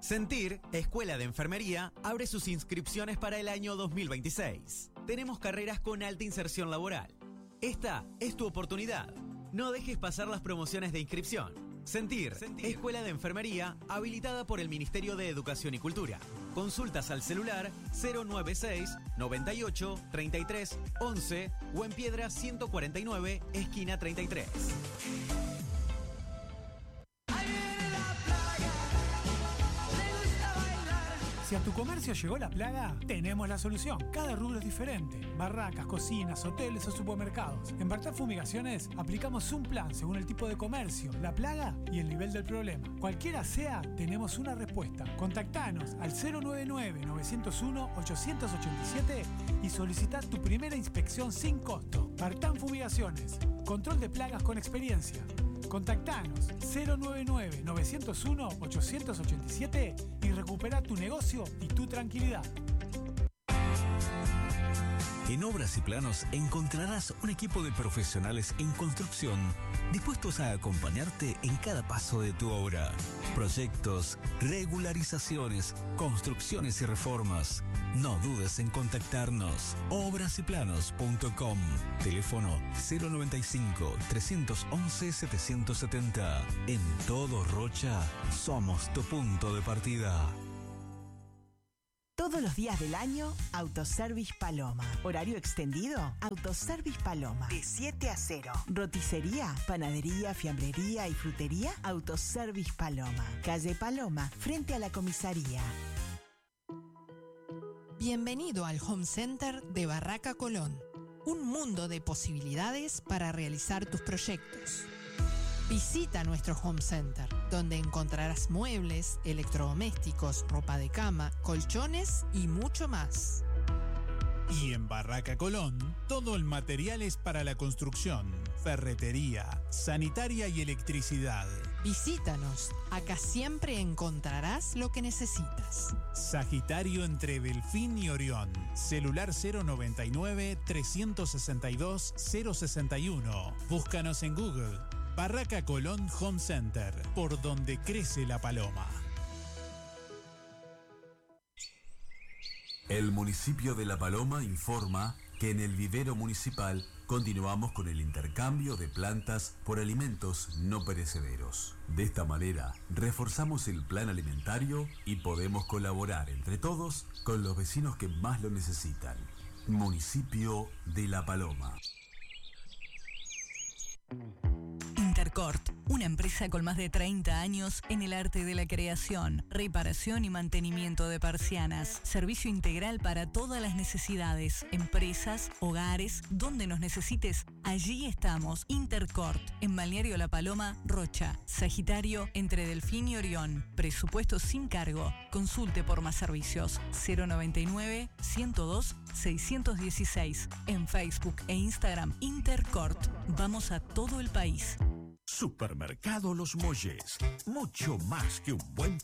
Sentir, Escuela de Enfermería, abre sus inscripciones para el año 2026. Tenemos carreras con alta inserción laboral. Esta es tu oportunidad. No dejes pasar las promociones de inscripción. Sentir, Escuela de Enfermería, habilitada por el Ministerio de Educación y Cultura. Consultas al celular 096 98 33 11 o en Piedra 149, esquina 33. Si a tu comercio llegó la plaga, tenemos la solución. Cada rubro es diferente. Barracas, cocinas, hoteles o supermercados. En Bartán Fumigaciones aplicamos un plan según el tipo de comercio, la plaga y el nivel del problema. Cualquiera sea, tenemos una respuesta. Contactanos al 099-901-887 y solicita tu primera inspección sin costo. Bartán Fumigaciones. Control de plagas con experiencia. Contactanos 099-901-887 y recupera tu negocio y tu tranquilidad. En Obras y Planos encontrarás un equipo de profesionales en construcción dispuestos a acompañarte en cada paso de tu obra. Proyectos, regularizaciones, construcciones y reformas. No dudes en contactarnos. Obrasyplanos.com. Teléfono 095-311-770. En todo Rocha, somos tu punto de partida. Todos los días del año, Autoservice Paloma. Horario extendido, Autoservice Paloma. De 7 a 0. Roticería, panadería, fiambrería y frutería, Autoservice Paloma. Calle Paloma, frente a la comisaría. Bienvenido al Home Center de Barraca Colón. Un mundo de posibilidades para realizar tus proyectos. Visita nuestro Home Center, donde encontrarás muebles, electrodomésticos, ropa de cama, colchones y mucho más. Y en Barraca Colón, todo el material es para la construcción, ferretería, sanitaria y electricidad. Visítanos, acá siempre encontrarás lo que necesitas. Sagitario entre Delfín y Orión. Celular 099-362-061. Búscanos en Google. Barraca Colón Home Center, por donde crece la paloma. El municipio de La Paloma informa que en el vivero municipal continuamos con el intercambio de plantas por alimentos no perecederos. De esta manera, reforzamos el plan alimentario y podemos colaborar entre todos con los vecinos que más lo necesitan. Municipio de La Paloma. Intercort, una empresa con más de 30 años en el arte de la creación, reparación y mantenimiento de persianas. Servicio integral para todas las necesidades, empresas, hogares, donde nos necesites, allí estamos. Intercort, en Balneario La Paloma, Rocha. Sagitario, entre Delfín y Orión. Presupuesto sin cargo. Consulte por más servicios. 099-102-616. En Facebook e Instagram, Intercort. Vamos a todo el país. Supermercado Los Molles. Mucho más que un buen